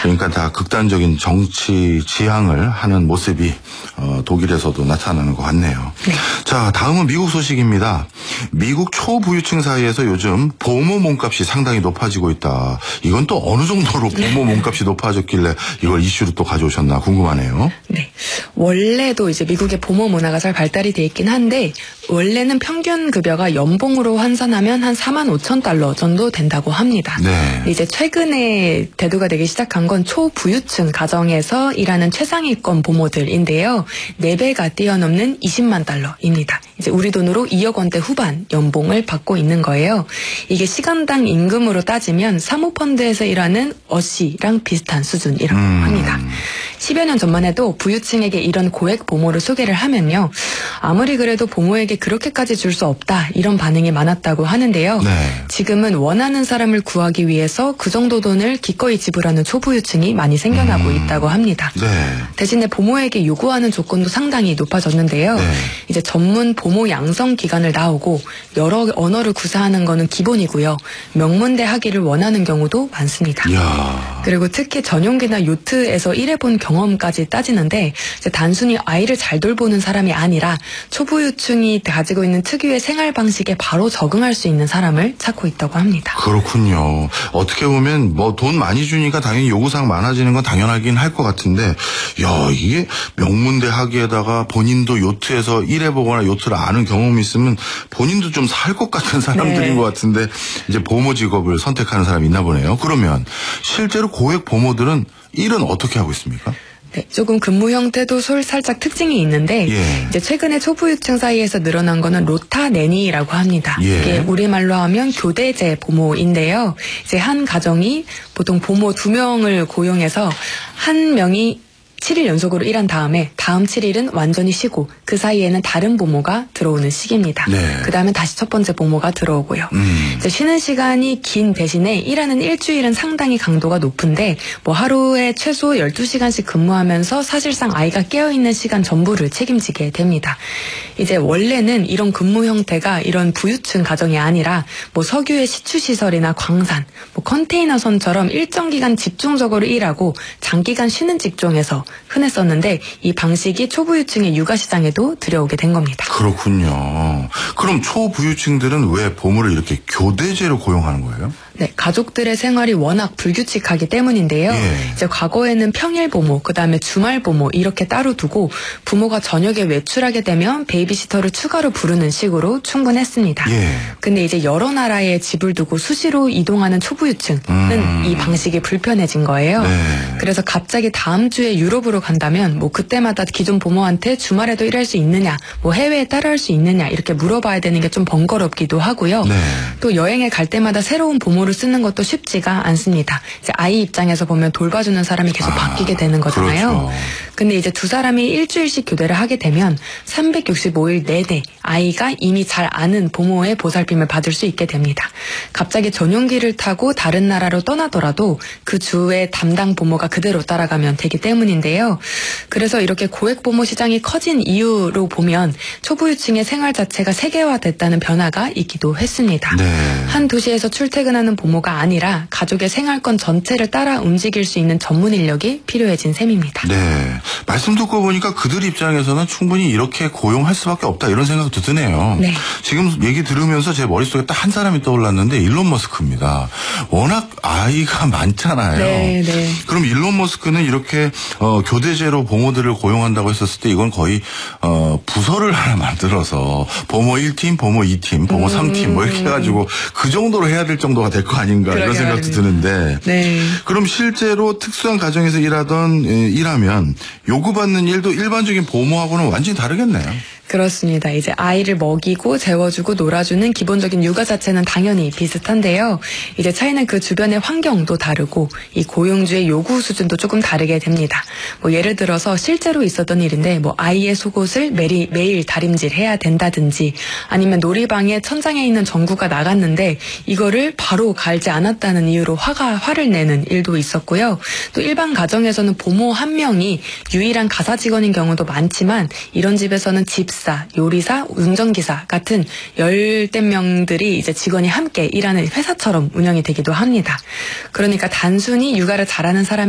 그러니까 다 극단적인 정치 지향을 하는 모습이 독일에서도 나타나는 것 같네요. 네. 자, 다음은 미국 소식입니다. 미국 초부유층 사이에서 요즘 보모 몸값이 상당히 높아지고 있다. 이건 또 어느 정도로 보모 몸값이 높아졌길래 이걸 이슈로 또 가져오셨나 궁금하네요. 네. 원래도 이제 미국의 보모 문화가 잘 발달이 돼 있긴 한데 원래는 평균 급여가 연봉으로 환산하면 한 45,000달러 정도 된다고 합니다. 네. 이제 최근에 대두가 되기 시작한 건 초부유층 가정에서 일하는 최상위권 보모들인데요. 4배가 뛰어넘는 20만 달러입니다. 이제 우리 돈으로 2억 원대 후반 연봉을 받고 있는 거예요. 이게 시간당 임금으로 따지면 사모펀드에서 일하는 어씨랑 비슷한 수준이라고 합니다. 10여 년 전만 해도 부유층에게 이런 고액 보모를 소개를 하면요. 아무리 그래도 보모에게 그렇게까지 줄 수 없다 이런 반응이 많았다고 하는데요. 네. 지금은 원하는 사람을 구하기 위해서 그 정도 돈을 기꺼이 지불하는 초부유층이 많이 생겨나고 있다고 합니다. 네. 대신에 보모에게 요구하는 조건도 상당히 높아졌는데요. 네. 이제 전문 보모 양성 기관을 나오고 여러 언어를 구사하는 거는 기본이고요. 명문대 학위를 원하는 경우도 많습니다. 이야. 그리고 특히 전용기나 요트에서 일해본 경험까지 따지는데 이제 단순히 아이를 잘 돌보는 사람이 아니라 초부유층이 가지고 있는 특유의 생활 방식에 바로 적응할 수 있는 사람을 찾고 있다고 합니다. 그렇군요. 어떻게 보면 뭐 돈 많이 주니까 당연히 요구사항 많아지는 건 당연하긴 할 것 같은데, 야, 이게 명문대 학위에다가 본인도 요트에서 일해보거나 요트를 아는 경험이 있으면 본인도 좀 살 것 같은 사람들인 네. 것 같은데 이제 보모 직업을 선택하는 사람이 있나 보네요. 그러면 실제로 고액 보모들은 일은 어떻게 하고 있습니까? 네, 조금 근무 형태도 살짝 특징이 있는데 예. 이제 최근에 초부유층 사이에서 늘어난 거는 로타 내니라고 합니다. 예. 이게 우리말로 하면 교대제 보모인데요. 이제 한 가정이 보통 보모 2명을 고용해서 한 명이 7일 연속으로 일한 다음에 다음 7일은 완전히 쉬고 그 사이에는 다른 보모가 들어오는 시기입니다. 네. 그 다음에 다시 첫 번째 보모가 들어오고요. 이제 쉬는 시간이 긴 대신에 일하는 일주일은 상당히 강도가 높은데 뭐 하루에 최소 12시간씩 근무하면서 사실상 아이가 깨어있는 시간 전부를 책임지게 됩니다. 이제 원래는 이런 근무 형태가 이런 부유층 가정이 아니라 뭐 석유의 시추시설이나 광산, 뭐 컨테이너선처럼 일정 기간 집중적으로 일하고 장기간 쉬는 직종에서 흔했었는데 이 방식이 초부유층의 육아시장에도 들여오게 된 겁니다. 그렇군요. 그럼 초부유층들은 왜 보모를 이렇게 교대제로 고용하는 거예요? 네, 가족들의 생활이 워낙 불규칙하기 때문인데요. 예. 이제 과거에는 평일 보모, 그다음에 주말 보모 이렇게 따로 두고 부모가 저녁에 외출하게 되면 베이비시터를 추가로 부르는 식으로 충분했습니다. 예. 근데 이제 여러 나라에 집을 두고 수시로 이동하는 초부유층은 이 방식이 불편해진 거예요. 네. 그래서 갑자기 다음 주에 유럽으로 간다면 뭐 그때마다 기존 보모한테 주말에도 일할 수 있느냐, 뭐 해외에 따라할 수 있느냐 이렇게 물어봐야 되는 게 좀 번거롭기도 하고요. 네. 또 여행에 갈 때마다 새로운 보모를 쓰는 것도 쉽지가 않습니다. 이제 아이 입장에서 보면 돌봐주는 사람이 계속 바뀌게 되는 거잖아요. 그렇죠. 근데 이제 두 사람이 일주일씩 교대를 하게 되면 365일 내내 아이가 이미 잘 아는 보모의 보살핌을 받을 수 있게 됩니다. 갑자기 전용기를 타고 다른 나라로 떠나더라도 그 주의 담당 보모가 그대로 따라가면 되기 때문인데요. 그래서 이렇게 고액 보모 시장이 커진 이유로 보면 초부유층의 생활 자체가 세계화됐다는 변화가 있기도 했습니다. 네. 한 도시에서 출퇴근하는 보모가 아니라 가족의 생활권 전체를 따라 움직일 수 있는 전문 인력이 필요해진 셈입니다. 네. 말씀 듣고 보니까 그들 입장에서는 충분히 이렇게 고용할 수밖에 없다 이런 생각도 드네요. 네. 지금 얘기 들으면서 제 머릿속에 딱 한 사람이 떠올랐는데 일론 머스크입니다. 워낙 아이가 많잖아요. 네, 네. 그럼 일론 머스크는 이렇게 교대제로 보모들을 고용한다고 했었을 때 이건 거의 부서를 하나 만들어서 보모 1팀, 보모 2팀, 보모 3팀 뭐 이렇게 해가지고 그 정도로 해야 될 정도가 될 거 아닌가 이런 생각도 드는데 네. 그럼 실제로 특수한 가정에서 일하면 요구받는 일도 일반적인 보모하고는 완전히 다르겠네요. 그렇습니다. 이제 아이를 먹이고 재워주고 놀아주는 기본적인 육아 자체는 당연히 비슷한데요. 이제 차이는 그 주변의 환경도 다르고 이 고용주의 요구 수준도 조금 다르게 됩니다. 뭐 예를 들어서 실제로 있었던 일인데 뭐 아이의 속옷을 매일 다림질해야 된다든지 아니면 놀이방에 천장에 있는 전구가 나갔는데 이거를 바로 갈지 않았다는 이유로 화를 내는 일도 있었고요. 또 일반 가정에서는 보모 한 명이 유일한 가사 직원인 경우도 많지만 이런 집에서는 집사, 요리사, 운전기사 같은 열댓 명들이 이제 직원이 함께 일하는 회사처럼 운영이 되기도 합니다. 그러니까 단순히 육아를 잘하는 사람이